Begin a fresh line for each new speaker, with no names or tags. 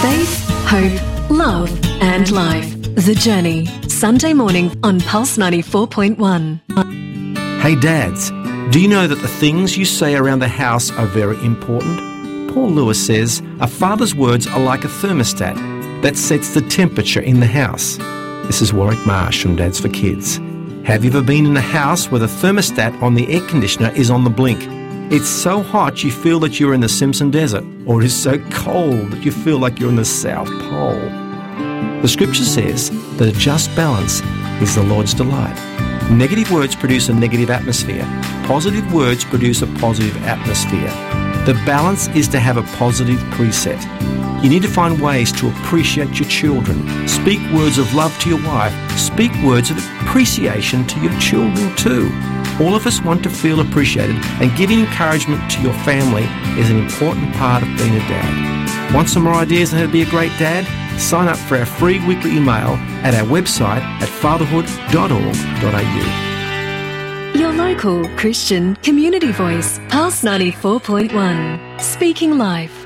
Faith, hope, love and life. The Journey. Sunday morning on Pulse 94.1.
Hey dads, do you know that the things you say around the house are very important? Paul Lewis says, a father's words are like a thermostat that sets the temperature in the house. This is Warwick Marsh from Dads for Kids. Have you ever been in a house where the thermostat on the air conditioner is on the blink? It's so hot you feel that you're in the Simpson Desert, or it is so cold that you feel like you're in the South Pole. The scripture says that a just balance is the Lord's delight. Negative words produce a negative atmosphere. Positive words produce a positive atmosphere. The balance is to have a positive preset. You need to find ways to appreciate your children. Speak words of love to your wife. Speak words of appreciation to your children too. All of us want to feel appreciated, and giving encouragement to your family is an important part of being a dad. Want some more ideas on how to be a great dad? Sign up for our free weekly email at our website at fatherhood.org.au.
Your local Christian community voice, Pulse 94.1. Speaking life.